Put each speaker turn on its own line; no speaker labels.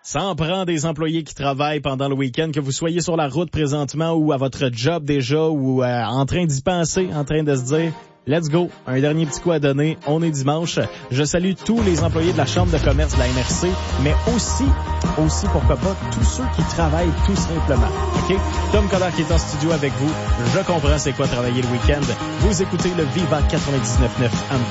Ça en prend des employés qui travaillent pendant le week-end, que vous soyez sur la route présentement ou à votre job déjà ou en train d'y penser, en train de se dire « Let's go, un dernier petit coup à donner, on est dimanche ». Je salue tous les employés de la Chambre de commerce de la MRC, mais aussi, pourquoi pas, tous ceux qui travaillent tout simplement. OK? Tom Collard qui est en studio avec vous. Je comprends c'est quoi travailler le week-end. Vous écoutez le Viva 99.9